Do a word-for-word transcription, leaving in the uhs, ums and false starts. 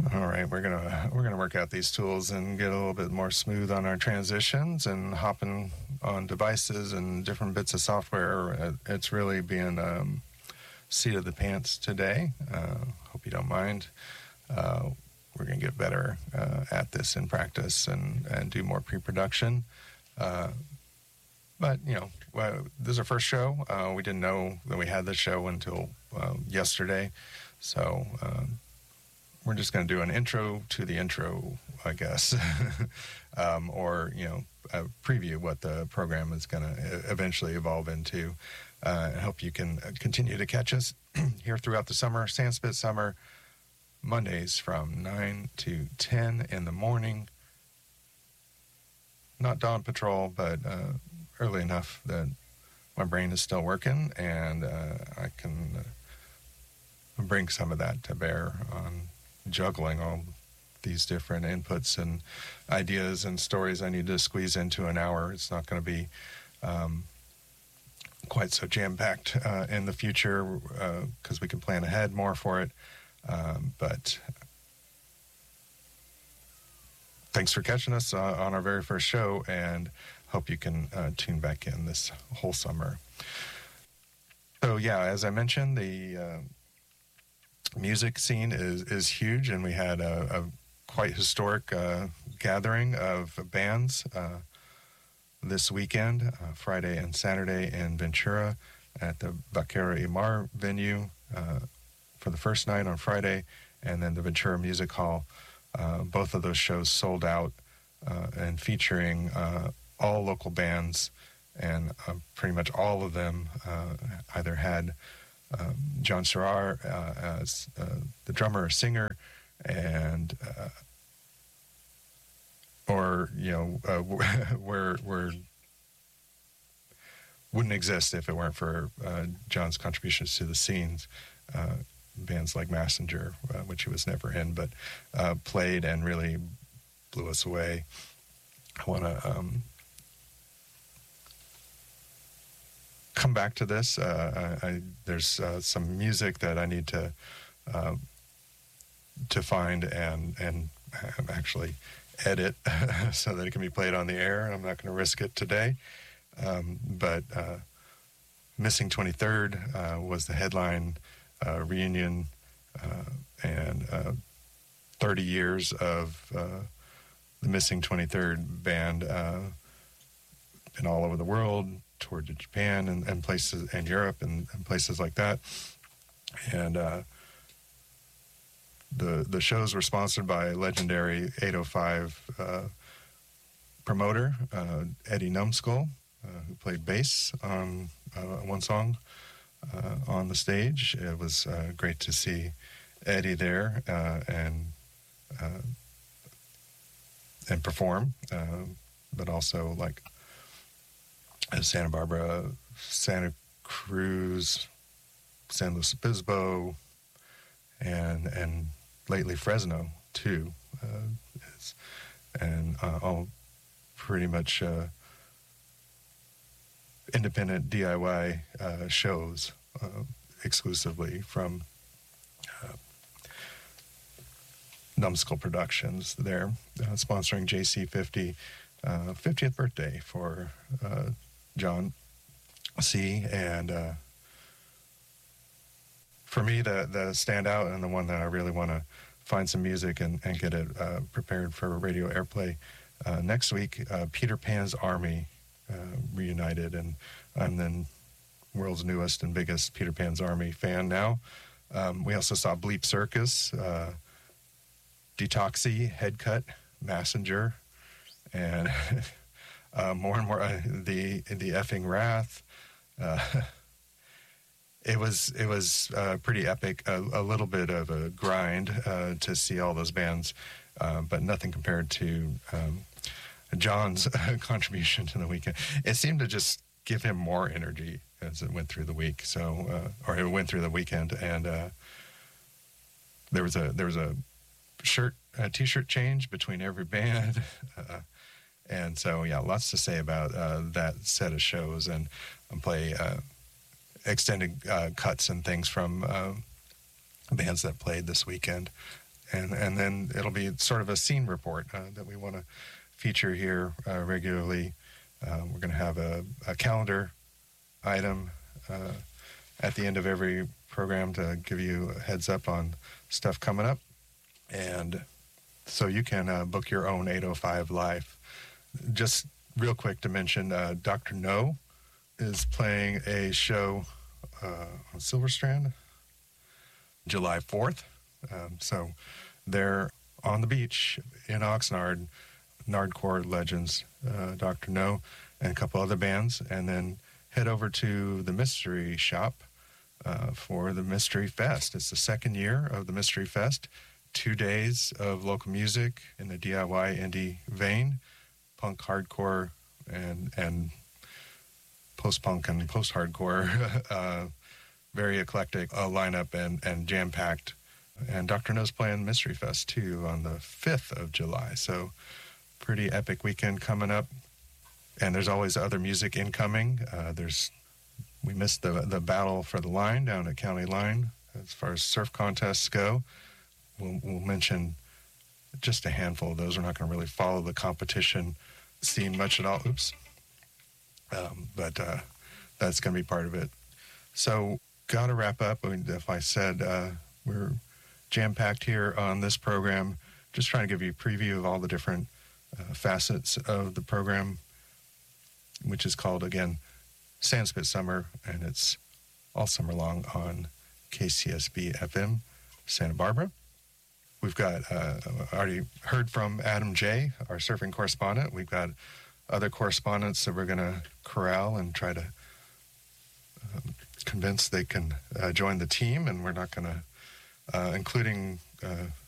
All right, we're gonna we're gonna work out these tools and get a little bit more smooth on our transitions and hopping on devices and different bits of software. It's really being um, seat of the pants today. Uh, hope you don't mind. Uh, we're gonna get better uh, at this in practice and and do more pre-production. Uh, but you know, well, this is our first show. Uh, we didn't know that we had this show until uh, yesterday, so. Um, We're just going to do an intro to the intro, I guess, um, or, you know, a preview what the program is going to eventually evolve into. Uh, I hope you can continue to catch us here throughout the summer, Sandspit Summer, Mondays from nine to ten in the morning. Not Dawn Patrol, but uh, early enough that my brain is still working and uh, I can uh, bring some of that to bear on juggling all these different inputs and ideas and stories I need to squeeze into an hour. It's not going to be um, quite so jam-packed uh, in the future because uh, we can plan ahead more for it. Um, but thanks for catching us uh, on our very first show, and hope you can uh, tune back in this whole summer. So yeah, as I mentioned, the uh, music scene is, is huge, and we had a, a quite historic uh, gathering of bands uh, this weekend, uh, Friday and Saturday in Ventura at the Vaquero y Mar venue uh, for the first night on Friday, and then the Ventura Music Hall. Uh, both of those shows sold out uh, and featuring uh, all local bands, and uh, pretty much all of them uh, either had Um, John Serrar uh, as uh, the drummer or singer, and uh, or you know, uh, where where wouldn't exist if it weren't for uh, John's contributions to the scenes. Uh, bands like Messenger, uh, which he was never in, but uh, played and really blew us away. I want to um, come back to this. Uh, I, I, there's uh, some music that I need to uh, to find and and actually edit so that it can be played on the air. I'm not going to risk it today. Um, but uh, Missing twenty-third uh, was the headline uh, reunion uh, and uh, thirty years of uh, the Missing twenty-third band uh, and all over the world, toured to Japan and, and places and Europe and, and places like that. And uh, the the shows were sponsored by legendary eight oh five uh, promoter uh, Eddie Numskull, uh, who played bass on uh, one song uh, on the stage. It was uh, great to see Eddie there uh, and uh, and perform, uh, but also like Santa Barbara, Santa Cruz, San Luis Obispo, and and lately Fresno too, uh, is, and uh, all pretty much uh, independent D I Y uh, shows uh, exclusively from uh, Numskull Productions. There, uh, sponsoring J C fifty, uh, fiftieth birthday for uh, John C. And uh, for me, the the standout and the one that I really want to find some music and, and get it uh, prepared for radio airplay uh, next week, uh, Peter Pan's Army uh, reunited, and I'm the world's newest and biggest Peter Pan's Army fan now. Um, we also saw Bleep Circus, uh, Detoxy, Headcut, Messenger, and uh, more and more uh, the the effing Wrath. Uh, it was it was uh, pretty epic. A, a little bit of a grind uh, to see all those bands, uh, but nothing compared to um, John's uh, contribution to the weekend. It seemed to just give him more energy as it went through the week. So, uh, or it went through the weekend, and uh, there was a there was a shirt, a t-shirt change between every band. Uh, and so, yeah, lots to say about uh, that set of shows, and um, play uh, extended uh, cuts and things from uh, bands that played this weekend. and and then it'll be sort of a scene report uh, that we want to feature here uh, regularly. Uh, we're going to have a, a calendar item uh, at the end of every program to give you a heads up on stuff coming up, and so you can uh, book your own eight oh five Live. Just real quick to mention, uh, Doctor No is playing a show uh, on Silver Strand, July fourth. Um, so they're on the beach in Oxnard, Nardcore legends, uh, Doctor No, and a couple other bands, and then head over to the Mystery Shop uh, for the Mystery Fest. It's the second year of the Mystery Fest. Two days of local music in the D I Y indie vein, punk, hardcore, and and post-punk and post-hardcore. uh, very eclectic uh, lineup and, and jam-packed. And Doctor No's playing Mystery Fest, too, on the fifth of July. So pretty epic weekend coming up. And there's always other music incoming. Uh, there's we missed the the battle for the line down at County Line as far as surf contests go. We'll, we'll mention just a handful of those. We're not going to really follow the competition scene much at all. Oops. Um, but uh, that's going to be part of it. So got to wrap up. I mean, if I said uh, we're jam-packed here on this program, just trying to give you a preview of all the different uh, facets of the program, which is called, again, Sandspit Summer, and it's all summer long on K C S B F M Santa Barbara. We've got, uh, already heard from Adam J., our surfing correspondent. We've got other correspondents that we're going to corral and try to um, convince they can uh, join the team, and we're not going to, uh, including uh,